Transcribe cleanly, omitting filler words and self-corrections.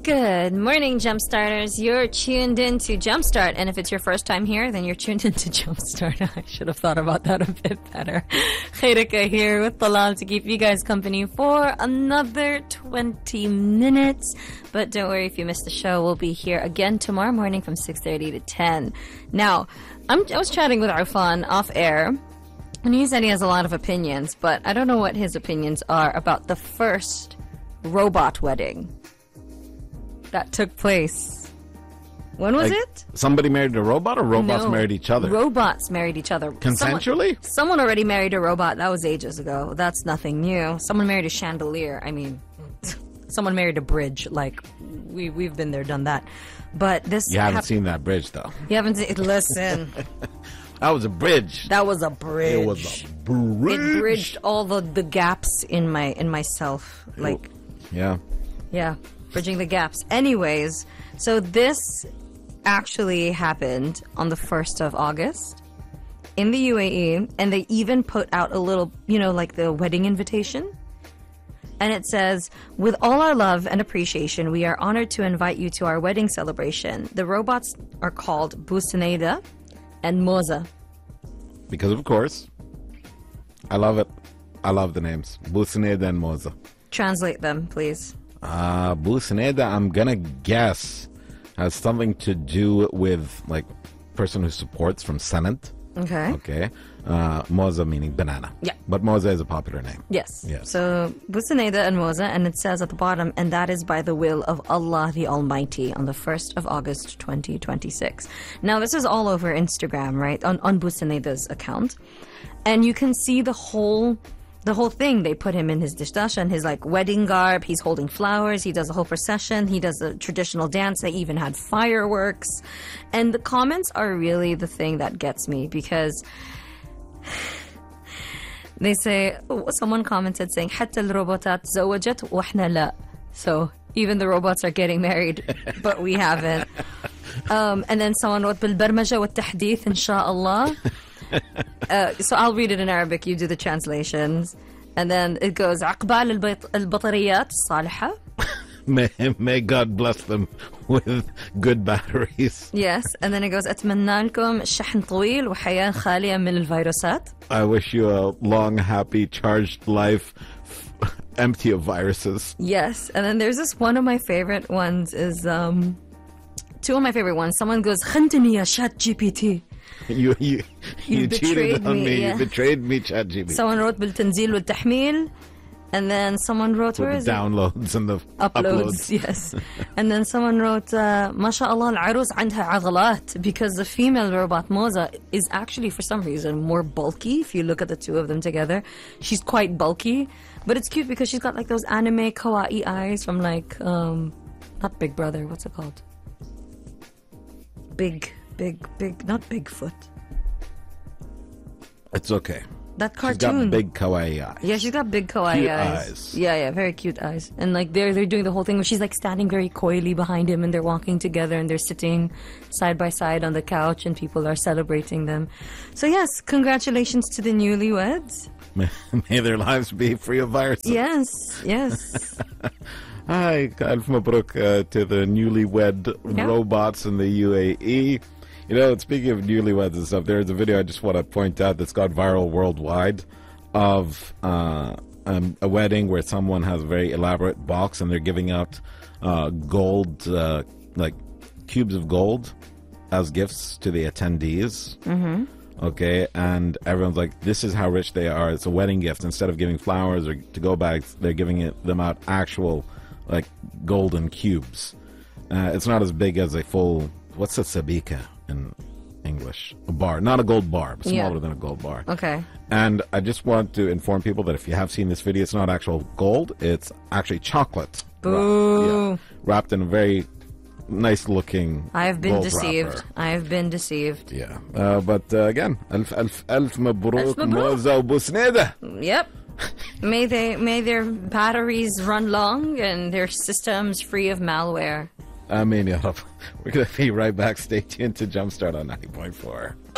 Good morning, Jumpstarters. You're tuned in to Jumpstart, and if it's your first time here, then you're tuned in to Jumpstart. I should have thought about that a bit better. Khairika here with Talal to keep you guys company for another 20 minutes. But don't worry if you missed the show. We'll be here again tomorrow morning from 6:30 to 10. Now, I was chatting with Arfan off air, and he said he has a lot of opinions, but I don't know what his opinions are about the first robot wedding that took place. When was it? Somebody married a robot, or robots married each other? Robots married each other. Consensually? Someone already married a robot. That was ages ago. That's nothing new. Someone married a chandelier. I mean, someone married a bridge. Like, we've been there, done that. But this... You haven't seen that bridge, though. You haven't seen... Listen. That was a bridge. That was a bridge. It was a bridge. It bridged all the gaps in myself. Like... Yeah. Yeah. Bridging the gaps. Anyways, so this actually happened on the 1st of August in the UAE, and they even put out a little, like the wedding invitation. And it says, with all our love and appreciation, we are honored to invite you to our wedding celebration. The robots are called Busaneda and Moza. Because, of course, I love it. I love the names. Busaneda and Moza. Translate them, please. Busaneda, I'm gonna guess, has something to do with, like, person who supports from Senate. Okay. Okay. Moza meaning banana. Yeah. But Moza is a popular name. Yes. So, Busaneda and Moza, and it says at the bottom, and that is by the will of Allah the Almighty on the 1st of August 2026. Now, this is all over Instagram, right? On Busaneda's account. And you can see the whole thing. They put him in his dishdash and his wedding garb. He's holding flowers. He does a whole procession. He does a traditional dance. They even had fireworks. And the comments are really the thing that gets me, because they say, someone commented saying, حتى الروبوتات زوجت وإحنا لا. So even the robots are getting married, but we haven't. And then someone wrote بالبرمجة والتحديث إن شاء الله. So I'll read it in Arabic, you do the translations. And then it goes عقبال البطاريات الصالحة. May God bless them with good batteries. Yes, and then it goes أتمنى لكم شحن طويل وحياة خالية من الفيروسات. I wish you a long, happy, charged life empty of viruses. Yes, and then there's this one of my favorite ones is two of my favorite ones. Someone goes خنتني يا شات جي بي تي. You betrayed cheated on me. Yeah. You betrayed me, ChatGPT. Someone wrote بالتنزيل والتحميل, and then someone wrote with where the is downloads it? and the Uploads. Yes. And then someone wrote ما شاء الله العروس عندها عضلات, because the female robot Moza is actually for some reason more bulky. If you look at the two of them together, she's quite bulky, but it's cute because she's got like those anime kawaii eyes from not Big Brother, what's it called? Big, not Bigfoot. It's okay. That cartoon. She's got big kawaii eyes. Yeah, she's got big kawaii Cute eyes. Yeah, very cute eyes. And they're doing the whole thing where she's standing very coyly behind him, and they're walking together, and they're sitting side by side on the couch, and people are celebrating them. So yes, congratulations to the newlyweds. May their lives be free of viruses. Yes. Hi, Alf Mabruk to the newlywed robots in the UAE. Speaking of newlyweds and stuff, there's a video I just want to point out that's got viral worldwide of a wedding where someone has a very elaborate box and they're giving out gold, cubes of gold as gifts to the attendees. Mm-hmm. Okay, and everyone's like, this is how rich they are. It's a wedding gift. Instead of giving flowers or to-go bags, they're giving them out actual, golden cubes. It's not as big as a full, what's a sabika in English? A bar. Not a gold bar, but smaller than a gold bar. Okay. And I just want to inform people that if you have seen this video, it's not actual gold. It's actually chocolate. Boo. Wrapped in a very nice looking I've been gold deceived. wrapper. I've been deceived. Yeah. But again, alf mabruk Moza Busaneda. Yep. May their batteries run long and their systems free of malware. Ameen ya Rab. We're going to be right back. Stay tuned to Jumpstart on 90.4.